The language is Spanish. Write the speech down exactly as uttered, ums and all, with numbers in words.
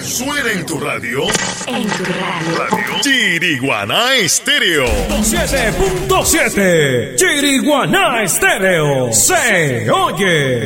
Suena en tu radio. En tu radio. Radio Chiriguaná Estéreo. siete punto siete Chiriguaná Estéreo. Se oye.